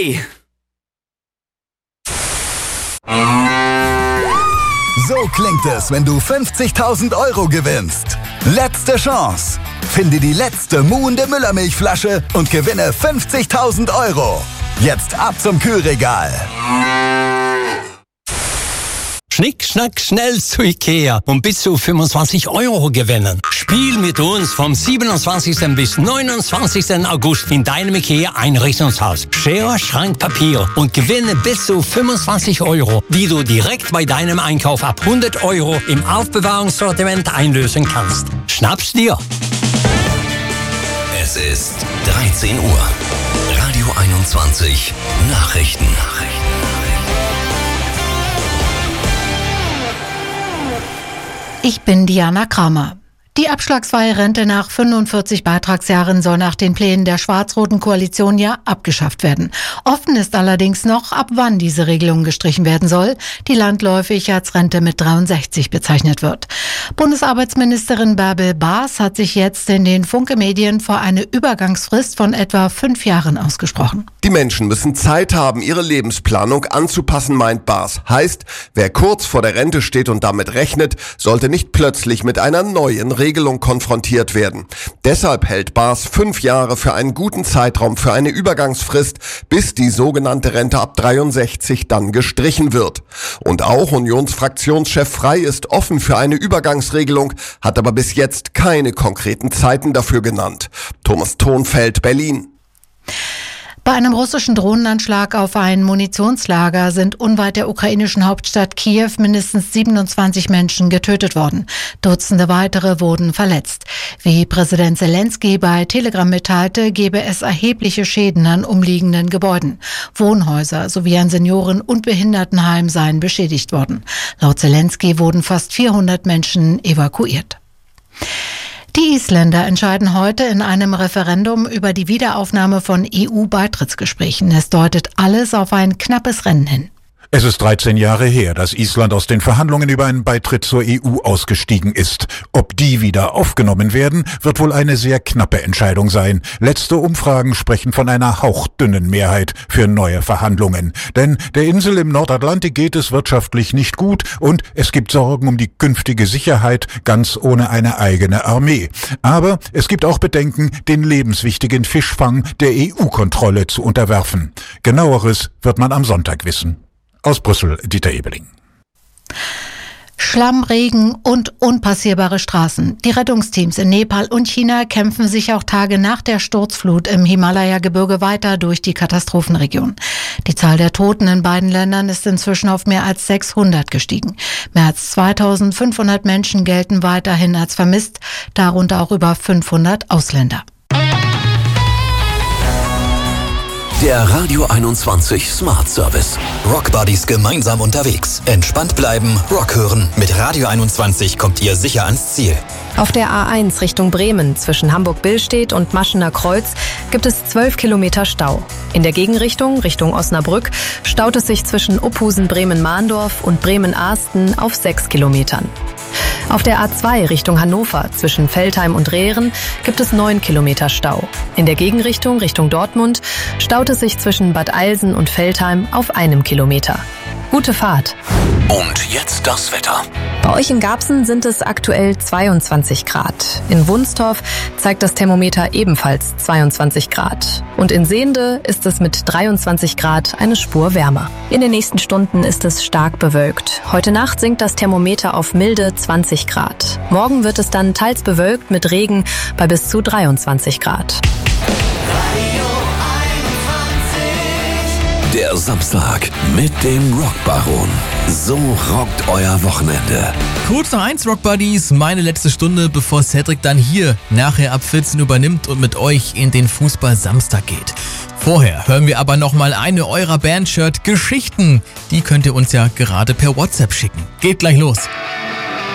Idee. So klingt es, wenn du 50.000 € gewinnst. Letzte Chance. Finde die letzte muhende Müllermilchflasche und gewinne 50.000 €. Jetzt ab zum Kühlregal. Schnick, schnack, schnell zu Ikea und bis zu 25 € gewinnen. Spiel mit uns vom 27. bis 29. August in deinem Ikea-Einrichtungshaus. Schere, Schrank, Papier und gewinne bis zu 25 €, die du direkt bei deinem Einkauf ab 100 € im Aufbewahrungssortiment einlösen kannst. Schnapp's dir! Es ist 13 Uhr. Radio 21 Nachrichten. Ich bin Diana Kramer. Die abschlagsfreie Rente nach 45 Beitragsjahren soll nach den Plänen der schwarz-roten Koalition ja abgeschafft werden. Offen ist allerdings noch, ab wann diese Regelung gestrichen werden soll, die landläufig als Rente mit 63 bezeichnet wird. Bundesarbeitsministerin Bärbel Baas hat sich jetzt in den Funke-Medien vor eine Übergangsfrist von etwa 5 Jahren ausgesprochen. Die Menschen müssen Zeit haben, ihre Lebensplanung anzupassen, meint Baas. Heißt, wer kurz vor der Rente steht und damit rechnet, sollte nicht plötzlich mit einer neuen Regelung konfrontiert werden. Deshalb hält Baas 5 Jahre für einen guten Zeitraum für eine Übergangsfrist, bis die sogenannte Rente ab 63 dann gestrichen wird. Und auch Unionsfraktionschef Frey ist offen für eine Übergangsregelung, hat aber bis jetzt keine konkreten Zeiten dafür genannt. Thomas Thonfeld, Berlin. Bei einem russischen Drohnenanschlag auf ein Munitionslager sind unweit der ukrainischen Hauptstadt Kiew mindestens 27 Menschen getötet worden. Dutzende weitere wurden verletzt. Wie Präsident Zelensky bei Telegram mitteilte, gebe es erhebliche Schäden an umliegenden Gebäuden. Wohnhäuser sowie ein Senioren- und Behindertenheim seien beschädigt worden. Laut Zelensky wurden fast 400 Menschen evakuiert. Die Isländer entscheiden heute in einem Referendum über die Wiederaufnahme von EU-Beitrittsgesprächen. Es deutet alles auf ein knappes Rennen hin. Es ist 13 Jahre her, dass Island aus den Verhandlungen über einen Beitritt zur EU ausgestiegen ist. Ob die wieder aufgenommen werden, wird wohl eine sehr knappe Entscheidung sein. Letzte Umfragen sprechen von einer hauchdünnen Mehrheit für neue Verhandlungen. Denn der Insel im Nordatlantik geht es wirtschaftlich nicht gut und es gibt Sorgen um die künftige Sicherheit, ganz ohne eine eigene Armee. Aber es gibt auch Bedenken, den lebenswichtigen Fischfang der EU-Kontrolle zu unterwerfen. Genaueres wird man am Sonntag wissen. Aus Brüssel, Dieter Ebeling. Schlamm, Regen und unpassierbare Straßen. Die Rettungsteams in Nepal und China kämpfen sich auch Tage nach der Sturzflut im Himalaya-Gebirge weiter durch die Katastrophenregion. Die Zahl der Toten in beiden Ländern ist inzwischen auf mehr als 600 gestiegen. Mehr als 2500 Menschen gelten weiterhin als vermisst, darunter auch über 500 Ausländer. Der Radio 21 Smart Service. Rock Buddies gemeinsam unterwegs. Entspannt bleiben, Rock hören. Mit Radio 21 kommt ihr sicher ans Ziel. Auf der A1 Richtung Bremen zwischen Hamburg-Billstedt und Maschener Kreuz gibt es 12 Kilometer Stau. In der Gegenrichtung, Richtung Osnabrück, staut es sich zwischen Uphusen-Bremen-Mahndorf und Bremen-Ahsten auf 6 Kilometern. Auf der A2 Richtung Hannover zwischen Veltheim und Rehren gibt es 9 Kilometer Stau. In der Gegenrichtung Richtung Dortmund staut es sich zwischen Bad Eilsen und Veltheim auf 1 Kilometer. Gute Fahrt. Und jetzt das Wetter. Bei euch in Garbsen sind es aktuell 22 Grad. In Wunstorf zeigt das Thermometer ebenfalls 22 Grad. Und in Sehnde ist es mit 23 Grad eine Spur wärmer. In den nächsten Stunden ist es stark bewölkt. Heute Nacht sinkt das Thermometer auf milde 20 Grad. Morgen wird es dann teils bewölkt mit Regen bei bis zu 23 Grad. Der Samstag mit dem Rockbaron. So rockt euer Wochenende. Kurz noch eins, Rock Buddies, meine letzte Stunde, bevor Cedric dann hier nachher ab 14 übernimmt und mit euch in den Fußball-Samstag geht. Vorher hören wir aber nochmal eine eurer Band-Shirt-Geschichten. Die könnt ihr uns ja gerade per WhatsApp schicken. Geht gleich los.